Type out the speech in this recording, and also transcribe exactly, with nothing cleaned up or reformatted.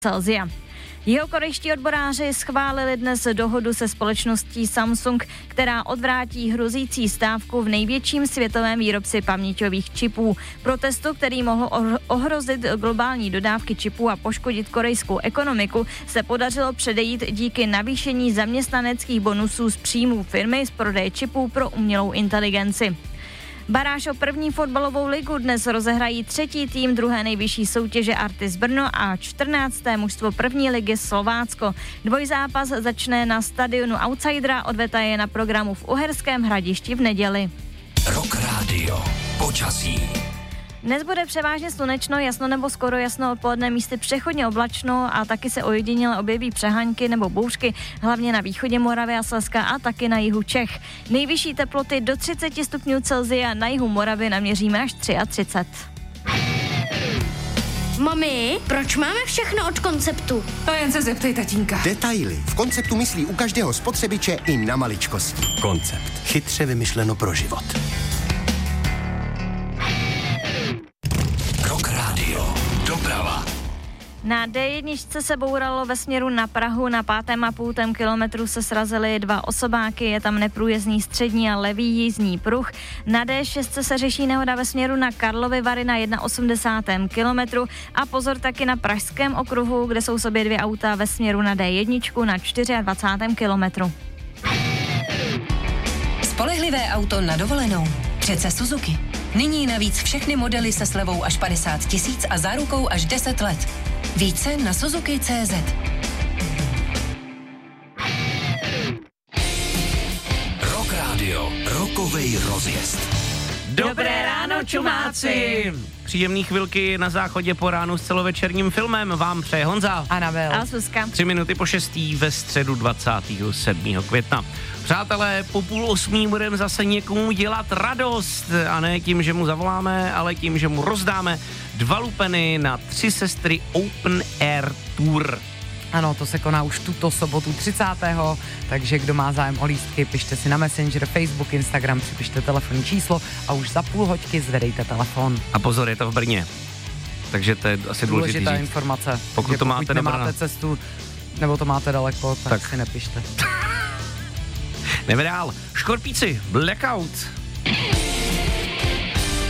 Celsia. Jihokorejští odboráři schválili dnes dohodu se společností Samsung, která odvrátí hrozící stávku v největším světovém výrobci paměťových čipů. Protestu, který mohl ohrozit globální dodávky čipů a poškodit korejskou ekonomiku, se podařilo předejít díky navýšení zaměstnaneckých bonusů z příjmů firmy z prodeje čipů pro umělou inteligenci. Baráž o první fotbalovou ligu dnes rozehrají třetí tým druhé nejvyšší soutěže Artis Brno a čtrnácté mužstvo první ligy Slovácko. Dvojzápas začne na stadionu Outsidera, odveta je na programu v Uherském Hradišti v neděli. Rock Radio. Počasí. Dnes bude převážně slunečno, jasno nebo skoro jasno, odpoledne místy přechodně oblačno a taky se ojediněle objeví přeháňky nebo bouřky, hlavně na východě Moravy a Slezska a taky na jihu Čech. Nejvyšší teploty do třicet stupňů Celsia, na jihu Moravy naměříme až třicet tři. Mami, proč máme všechno od Konceptu? To jen se zeptej tatínka. Detaily. V Konceptu myslí u každého spotřebiče i na maličkosti. Koncept. Chytře vymyšleno pro život. Doprava. Na dé jedna se bouralo ve směru na Prahu, na pátém a půltém kilometru se srazily dva osobáky, je tam neprůjezdný střední a levý jízdní pruh. Na dé šest se řeší nehoda ve směru na Karlovy Vary na osmdesátém kilometru a pozor taky na Pražském okruhu, kde jsou sobě dvě auta ve směru na dé jedna na dvacátém čtvrtém kilometru. Spolehlivé auto na dovolenou. Přece Suzuki. Nyní navíc všechny modely se slevou až padesát tisíc a zárukou až deset let. Více na Suzuki tečka cé zet. Rock Radio. Rockovej rozjezd. Dobré ráno, čumáci! Příjemný chvilky na záchodě po ránu s celovečerním filmem vám přeje Honza. Anabel. A Suska. Tři minuty po šestý ve středu dvacátého sedmého května. Přátelé, po půl osmí budeme zase někomu dělat radost. A ne tím, že mu zavoláme, ale tím, že mu rozdáme dva lupeny na Tři sestry Open Air Tour. Ano, to se koná už tuto sobotu třicátého takže kdo má zájem o lístky, pište si na Messenger, Facebook, Instagram, připište telefonní číslo a už za půl hoďky zvedejte telefon. A pozor, je to v Brně. Takže to je asi důležitý Důležitá říct. informace. Pokud to máte pokud nemáte cestu, nebo to máte daleko, tak, tak. si nepište. Jdeme dál. Škorpíci, Blackout.